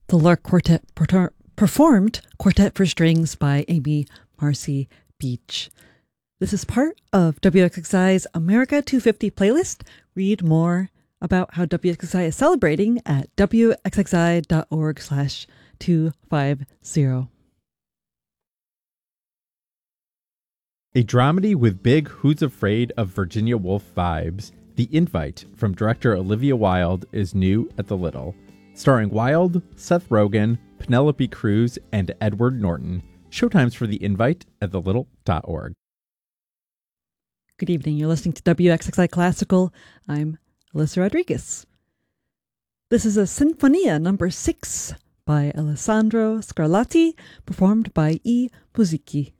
The Lark Quartet performed Quartet for Strings by Amy Marcy Beach. This is part of WXXI's America 250 playlist. Read more about how WXXI is celebrating at wxxi.org/250. A dramedy with big Who's Afraid of Virginia Woolf vibes, The Invite from director Olivia Wilde is new at the Little. Starring Wilde, Seth Rogen, Penelope Cruz, and Edward Norton. Showtimes for The Invite at thelittle.org. Good evening. You're listening to WXXI Classical. I'm Alyssa Rodriguez. This is a Sinfonia number 6 by Alessandro Scarlatti, performed by I Musiki.